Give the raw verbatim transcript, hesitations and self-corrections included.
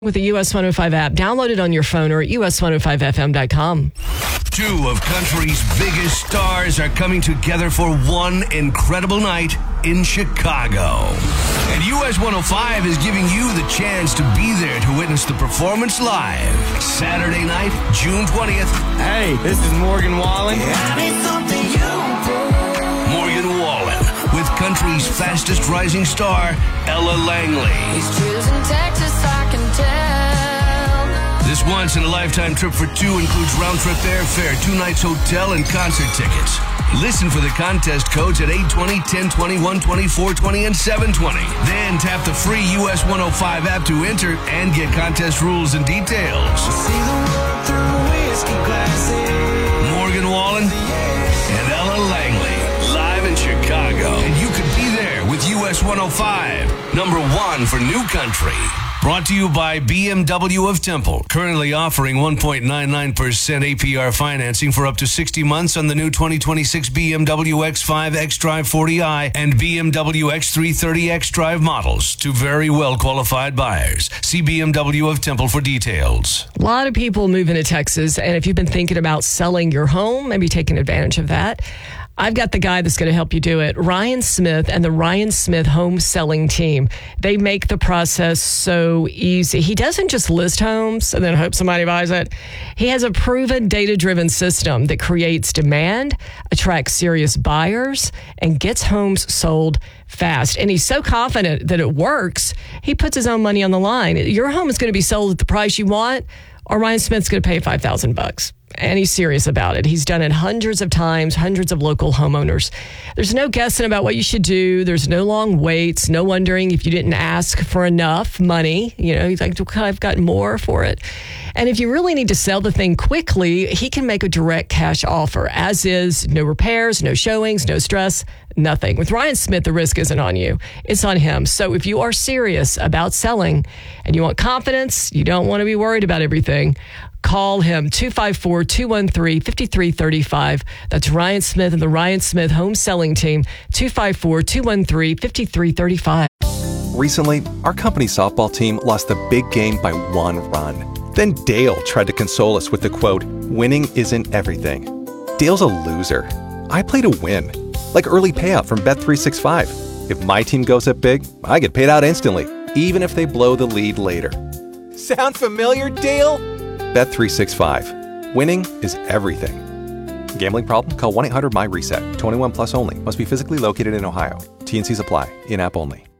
With the U S one oh five app, download it on your phone or at U S one oh five F M dot com. Two of country's biggest stars are coming together for one incredible night in Chicago. And U S one oh five is giving you the chance to be there to witness the performance live. Saturday night, June twentieth. Hey, this is Morgan Wallen. Morgan Wallen with country's fastest rising star, Ella Langley. He's choosing Texas, I can tell. This once-in-a-lifetime trip for two includes round-trip airfare, two nights hotel, and concert tickets. Listen for the contest codes at eight twenty, ten twenty, one twenty, four twenty, and seven twenty. Then tap the free U S one oh five app to enter and get contest rules and details. See the world through whiskey glasses. Morgan Wallen and Ella Langley, live in Chicago. And you could be there with U S one oh five, number one for new country. Brought to you by B M W of Temple, currently offering one point nine nine percent A P R financing for up to sixty months on the new twenty twenty-six B M W X five xDrive forty i and B M W X three thirty xDrive models to very well qualified buyers. See B M W of Temple for details. A lot of people move into Texas, and if you've been thinking about selling your home, maybe taking advantage of that, I've got the guy that's going to help you do it. Ryan Smith and the Ryan Smith Home Selling Team. They make the process so easy. He doesn't just list homes and then hope somebody buys it. He has a proven data-driven system that creates demand, attracts serious buyers, and gets homes sold fast. And he's so confident that it works, he puts his own money on the line. Your home is going to be sold at the price you want, or Ryan Smith's going to pay five thousand bucks. And he's serious about it. He's done it hundreds of times, hundreds of local homeowners. There's no guessing about what you should do. There's no long waits, no wondering if you didn't ask for enough money. You know, he's like, okay, I've got more for it. And if you really need to sell the thing quickly, he can make a direct cash offer, as is no repairs, no showings, no stress, nothing. With Ryan Smith, the risk isn't on you. It's on him. So if you are serious about selling and you want confidence, you don't want to be worried about everything, call him, two five four, two one three, five three three five. That's Ryan Smith and the Ryan Smith Home Selling Team, two five four, two one three, five three three five. Recently, our company softball team lost the big game by one run. Then Dale tried to console us with the quote, "Winning isn't everything." Dale's a loser. I play to win, like early payout from Bet three sixty-five. If my team goes up big, I get paid out instantly, even if they blow the lead later. Sound familiar, Dale? Bet three sixty-five. Winning is everything. Gambling problem? Call one eight hundred M Y RESET. twenty-one plus only. Must be physically located in Ohio. T and Cs apply. In-app only.